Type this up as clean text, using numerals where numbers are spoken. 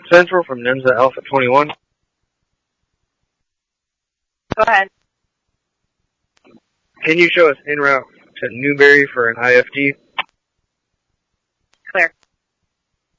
Central from Nemza Alpha 21. Go ahead. Can you show us en route to Newberry for an IFD?